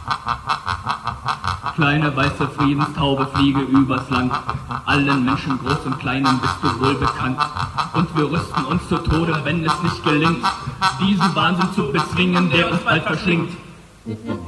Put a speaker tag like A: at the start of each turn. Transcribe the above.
A: Kleine weiße Friedenstaube, fliege übers Land. Allen Menschen, groß und kleinen, bist du wohl bekannt. Und wir rüsten uns zu Tode, wenn es nicht gelingt, diesen Wahnsinn zu bezwingen, der uns bald verschlingt.